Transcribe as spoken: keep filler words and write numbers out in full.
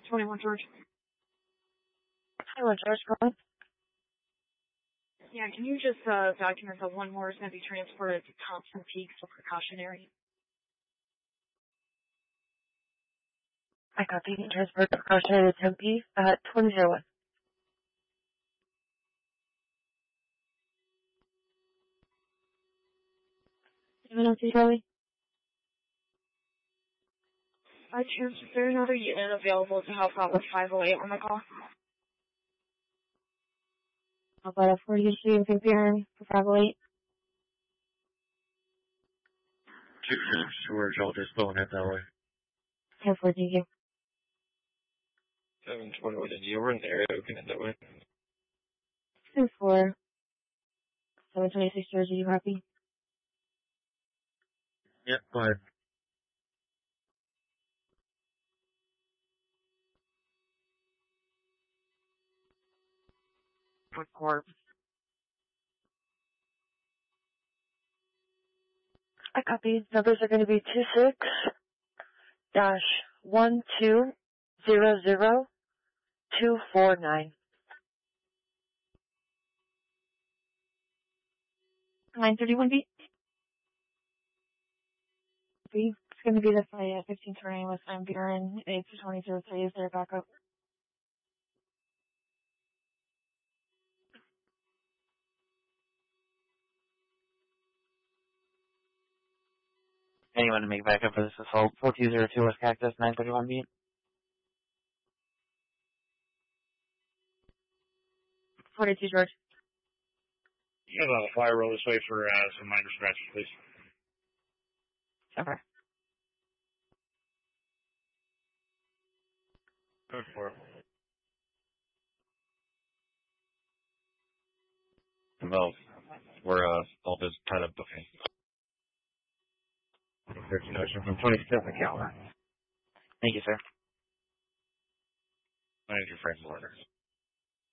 twenty-one George. Hello, George. Calling. Yeah, can you just uh, document that one more is going to be transported to Thompson Peak for precautionary? I got the transport precautionary to Tempe at twenty oh one. Anyone else see Charlie? By chance, is there another unit available to help out with five oh eight on the call? How about a forty three and fifty for five oh eight? George, I'll just go and head that way. ten four, thank you. seven twenty-one, and you were in the area, we can head that way. ten four. seven twenty-six, George, are you happy? Yep, go ahead. Quick corp. I copy. Numbers are going to be two six dash one two zero zero two four nine. nine thirty-one B. B. It's going to be the flight at fifteen twenty with M B R N eight two twenty zero three. Is there a backup? Anyone to make backup for this assault? four two zero two West Cactus, nine thirty-one beat. forty-two, George. You have a fire roll this way for uh, some minor scratches, please. Okay. Good for it. Well, we're uh, all just tied up, okay. thirteen Ocean from twenty-seven Calendar. Thank you, sir. Manager Frank Warner.